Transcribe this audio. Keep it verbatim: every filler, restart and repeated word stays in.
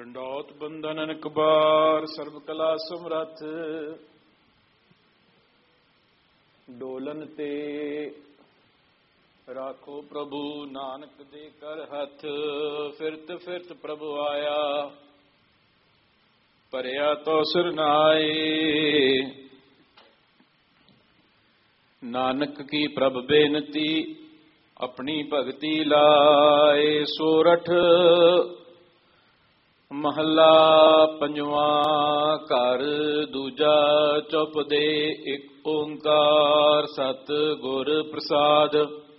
ਡੰਡੌਤ ਬੰਦਨ ਅਨਕ ਬਾਰ, ਸਰਬ ਕਲਾ ਸਮਰੱਥ। ਡੋਲਨ ਤੇ ਰਾਖੋ ਪ੍ਰਭੂ, ਨਾਨਕ ਦੇ ਕਰ ਹੱਥ। ਫਿਰਤ ਫਿਰਤ ਪ੍ਰਭੂ ਆਇਆ, ਭਰਿਆ ਤੋ ਸਰਨਾਏ। ਨਾਨਕ ਕੀ ਪ੍ਰਭ ਬੇਨਤੀ, ਆਪਣੀ ਭਗਤੀ ਲਾਏ। ਸੋਰਠ ਮਹੱਲਾ ਪੰਜਵਾਂ। ਘਰ ਦੂਜਾ ਚੁੱਪ ਦੇ, ਇੱਕ ਓੰਕਾਰ ਸਤਿਗੁਰ ਪ੍ਰਸਾਦ।